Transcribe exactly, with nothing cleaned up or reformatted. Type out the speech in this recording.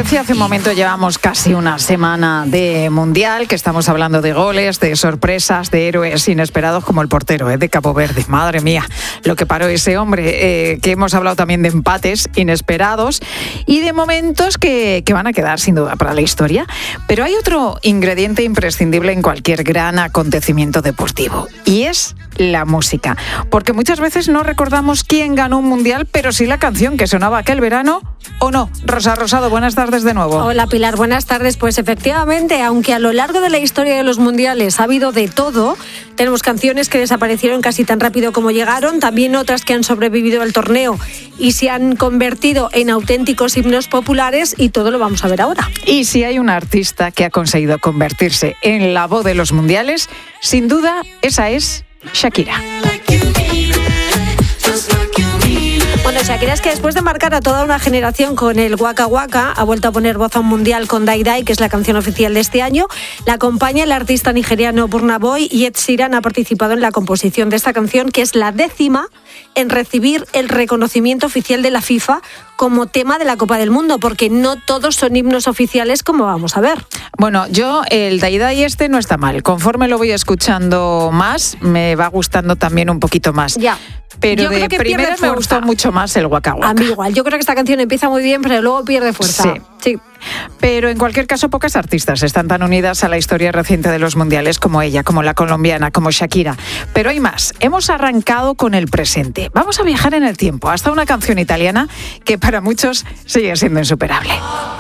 decía hace un momento, llevamos casi una semana de Mundial, que estamos hablando de goles, de sorpresas, de héroes inesperados como el portero ¿eh? de Cabo Verde. Madre mía, lo que paró ese hombre, eh, que hemos hablado también de empates inesperados y de momentos que, que van a quedar sin duda para la historia. Pero hay otro ingrediente imprescindible en cualquier gran acontecimiento deportivo y es la música. Porque muchas veces no recordamos quién ganó un Mundial, pero sí la canción que sonaba aquel verano, ¿o no? Rosa Rosado, buenas tardes de nuevo. Hola Pilar, buenas tardes. Pues efectivamente, aunque a lo largo de la historia de los mundiales ha habido de todo, tenemos canciones que desaparecieron casi tan rápido como llegaron, también otras que han sobrevivido al torneo y se han convertido en auténticos himnos populares, y todo lo vamos a ver ahora. Y si hay una artista que ha conseguido convertirse en la voz de los mundiales, sin duda esa es Shakira. Bueno, Shakira es que después de marcar a toda una generación con el Waka Waka, ha vuelto a poner voz a un mundial con Dai Dai, que es la canción oficial de este año. La acompaña el artista nigeriano Burna Boy, y Ed Sheeran ha participado en la composición de esta canción, que es la décima en recibir el reconocimiento oficial de la FIFA como tema de la Copa del Mundo, porque no todos son himnos oficiales, como vamos a ver. Bueno, yo el Dai Dai este no está mal. Conforme lo voy escuchando más, me va gustando también un poquito más. Ya. Pero yo de primera me gustó mucho más el Waka Waka. A mí igual. Yo creo que esta canción empieza muy bien, pero luego pierde fuerza. Sí. Sí. Pero en cualquier caso, pocas artistas están tan unidas a la historia reciente de los mundiales como ella, como la colombiana, como Shakira. Pero hay más. Hemos arrancado con el presente. Vamos a viajar en el tiempo hasta una canción italiana que para muchos sigue siendo insuperable.